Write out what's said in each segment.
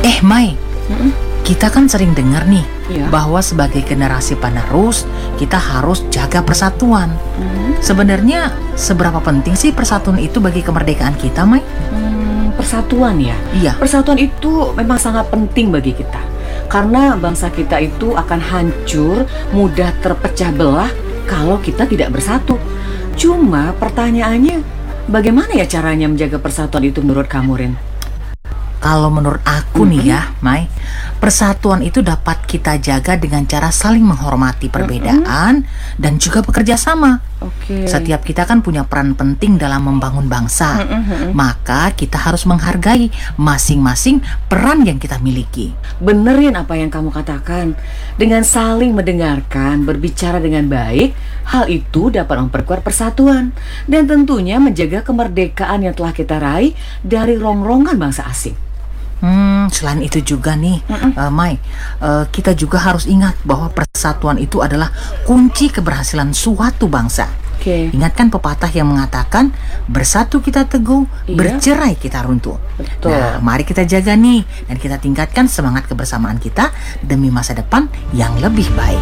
Mai, Mm-mm. kita kan sering dengar nih Iya. bahwa sebagai generasi penerus kita harus jaga persatuan. Sebenarnya seberapa penting sih persatuan itu bagi kemerdekaan kita, Mai? Persatuan ya. Iya. Persatuan itu memang sangat penting bagi kita. Karena bangsa kita itu akan hancur, mudah terpecah belah kalau kita tidak bersatu. Cuma pertanyaannya, bagaimana ya caranya menjaga persatuan itu menurut kamu, Rin? Kalau menurut aku nih ya, Mai, persatuan itu dapat kita jaga dengan cara saling menghormati perbedaan dan juga bekerja sama. Oke. Setiap kita kan punya peran penting dalam membangun bangsa. Maka kita harus menghargai masing-masing peran yang kita miliki. Benerin apa yang kamu katakan. Dengan saling mendengarkan, berbicara dengan baik, hal itu dapat memperkuat persatuan dan tentunya menjaga kemerdekaan yang telah kita raih dari rongrongan bangsa asing. Selain itu juga nih, Mai, kita juga harus ingat bahwa persatuan itu adalah kunci keberhasilan suatu bangsa. Oke. Ingatkan pepatah yang mengatakan bersatu kita teguh, Iya. bercerai kita runtuh. Betul. Nah, mari kita jaga nih dan kita tingkatkan semangat kebersamaan kita demi masa depan yang lebih baik.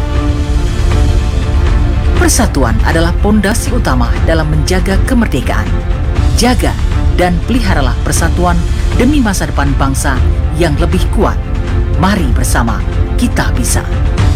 Persatuan adalah pondasi utama dalam menjaga kemerdekaan. Jaga dan peliharalah persatuan demi masa depan bangsa yang lebih kuat. Mari bersama kita bisa.